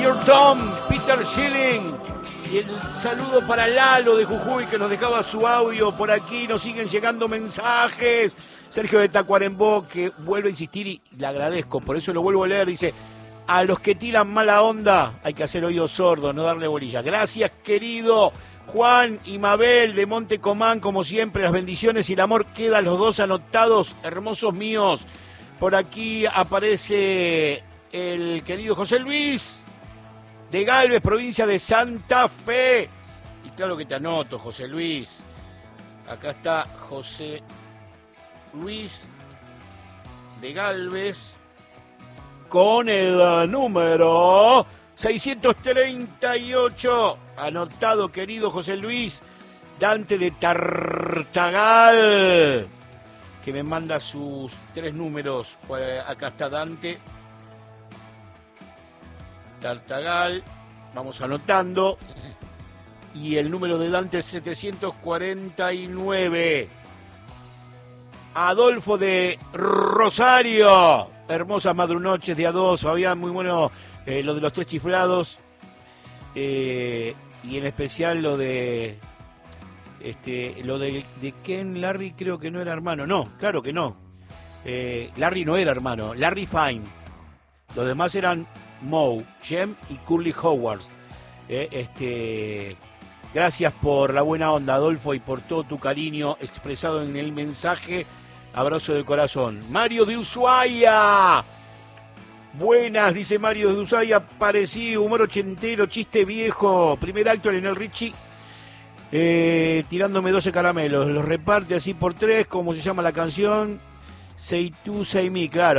Your Tom, Peter Schilling. Y el saludo para Lalo de Jujuy, que nos dejaba su audio por aquí. Nos siguen llegando mensajes. Sergio de Tacuarembó, que vuelve a insistir y le agradezco, por eso lo vuelvo a leer. Dice: a los que tiran mala onda hay que hacer oídos sordos, no darle bolilla. Gracias, querido Juan y Mabel de Monte Comán, como siempre, las bendiciones y el amor quedan los dos anotados, hermosos míos. Por aquí aparece el querido José Luis de Galvez, provincia de Santa Fe. Y claro que te anoto, José Luis. Acá está José Luis de Galvez con el número 638. Anotado, querido José Luis. Dante de Tartagal, que me manda sus 3 números. Acá está Dante Tartagal, vamos anotando. Y el número de Dante es 749. Adolfo de Rosario, hermosas madrunoches de A2, Fabián, muy bueno lo de los 3 chiflados. Y en especial lo de Ken Larry, creo que no era hermano. No, claro que no. Larry no era hermano, Larry Fine. Los demás eran Moe, Jem y Curly Howard. Gracias por la buena onda, Adolfo, y por todo tu cariño expresado en el mensaje. Abrazo de corazón. Mario de Ushuaia. Buenas, dice Mario de Ushuaia. Parecí humor ochentero, chiste viejo. Primer acto en el Richie. Tirándome 12 caramelos. Los reparte así por 3, como se llama la canción. Say tú, say me, claro.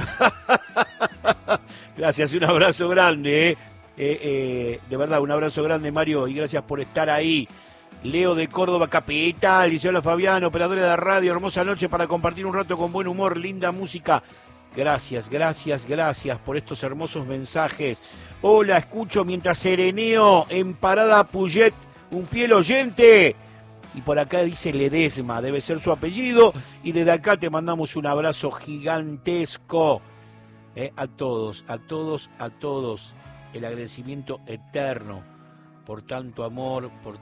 Gracias, un abrazo grande. De verdad, un abrazo grande, Mario, y gracias por estar ahí. Leo de Córdoba Capital, dice: hola Fabián, operadora de radio, hermosa noche para compartir un rato con buen humor, linda música. Gracias, gracias, gracias por estos hermosos mensajes. Hola, escucho mientras sereneo en Parada Puyet, un fiel oyente. Y por acá dice Ledesma, debe ser su apellido. Y desde acá te mandamos un abrazo gigantesco. A todos, a todos, a todos. El agradecimiento eterno por tanto amor, por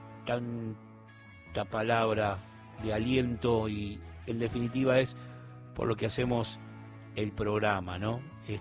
tanta palabra de aliento y en definitiva es por lo que hacemos el programa, ¿no?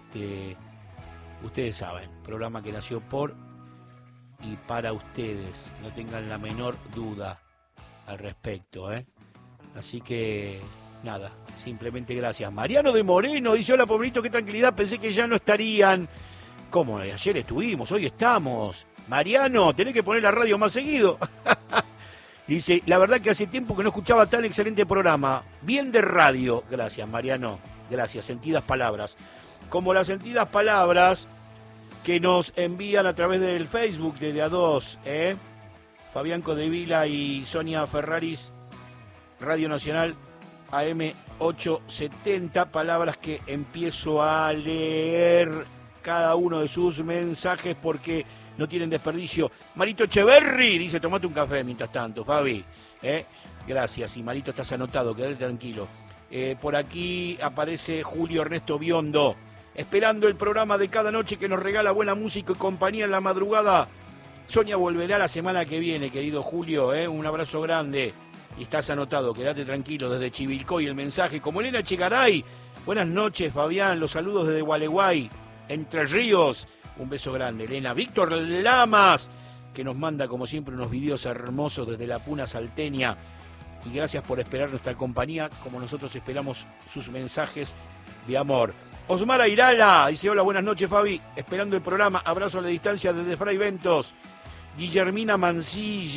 Ustedes saben, programa que nació por y para ustedes, no tengan la menor duda al respecto, Así que nada, simplemente gracias. Mariano de Moreno dice: hola, pobrecito, qué tranquilidad, pensé que ya no estarían. ¿Cómo? Ayer estuvimos, hoy estamos. Mariano, tenés que poner la radio más seguido. Dice: la verdad que hace tiempo que no escuchaba tan excelente programa. Bien de radio. Gracias, Mariano. Gracias, sentidas palabras. Como las sentidas palabras que nos envían a través del Facebook de A2, Fabián Codevila y Sonia Ferraris, Radio Nacional AM 870. Palabras que empiezo a leer cada uno de sus mensajes porque no tienen desperdicio. Marito Echeverri dice: tomate un café mientras tanto, Fabi. Gracias, y Marito, estás anotado, quédate tranquilo. Por aquí aparece Julio Ernesto Biondo, esperando el programa de cada noche que nos regala buena música y compañía en la madrugada. Sonia volverá la semana que viene, querido Julio, un abrazo grande. Y estás anotado, quédate tranquilo, desde Chivilcoy el mensaje. Como Elena Chegaray: buenas noches, Fabián, los saludos desde Gualeguay, Entre Ríos. Un beso grande, Elena. Víctor Lamas, que nos manda como siempre unos videos hermosos desde la Puna Salteña. Y gracias por esperar nuestra compañía, como nosotros esperamos sus mensajes de amor. Osmar Airala dice: hola, buenas noches, Fabi, esperando el programa. Abrazo a la distancia desde Fray Ventos. Guillermina Mancilla.